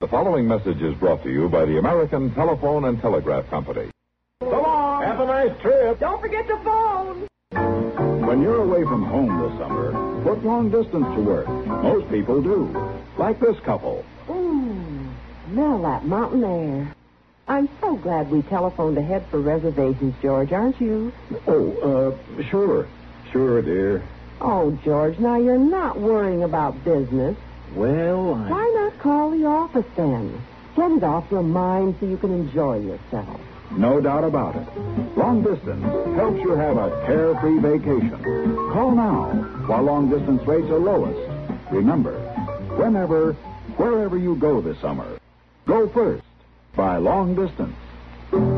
following message is brought to you by the American Telephone and Telegraph Company. So long. Have a nice trip. Don't forget to phone. When you're away from home this summer, put long distance to work. Most people do. Like this couple. Smell that mountain air. I'm so glad we telephoned ahead for reservations, George, aren't you? Sure. Sure, dear. Oh, George, now you're not worrying about business. Well, Why not call the office then? Get it off your mind so you can enjoy yourself. No doubt about it. Long distance helps you have a carefree vacation. Call now while long distance rates are lowest. Remember, wherever you go this summer, go first by long distance.